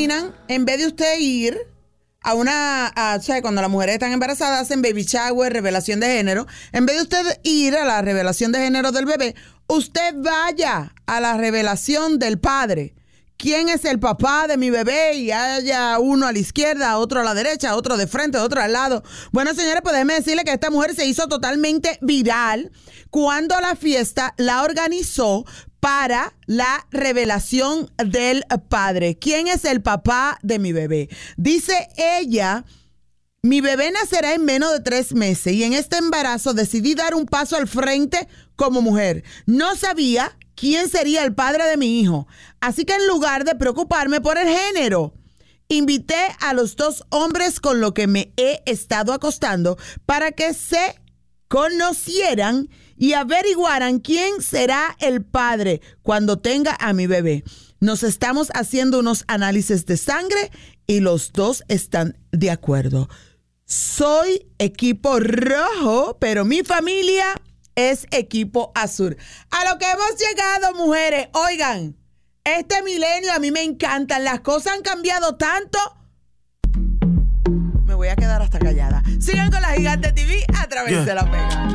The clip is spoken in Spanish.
imaginan, en vez de usted ir a o sea, cuando las mujeres están embarazadas hacen baby shower, revelación de género, en vez de usted ir a la revelación de género del bebé, usted vaya a la revelación del padre. ¿Quién es el papá de mi bebé? Y haya uno a la izquierda, otro a la derecha, otro de frente, otro al lado. Bueno, señores, pues déjenme decirle que esta mujer se hizo totalmente viral cuando la fiesta la organizó para la revelación del padre. ¿Quién es el papá de mi bebé? Dice ella: mi bebé nacerá en menos de 3 meses y en este embarazo decidí dar un paso al frente como mujer. No sabía quién sería el padre de mi hijo. Así que en lugar de preocuparme por el género, invité a los 2 hombres con los que me he estado acostando para que se conocieran y averiguaran quién será el padre cuando tenga a mi bebé. Nos estamos haciendo unos análisis de sangre y los 2 están de acuerdo. Soy equipo rojo, pero mi familia es equipo azul. A lo que hemos llegado, mujeres. Oigan, este milenio a mí me encantan. Las cosas han cambiado tanto. Me voy a quedar hasta callada. Sigan con la Gigante TV a través de La Mega.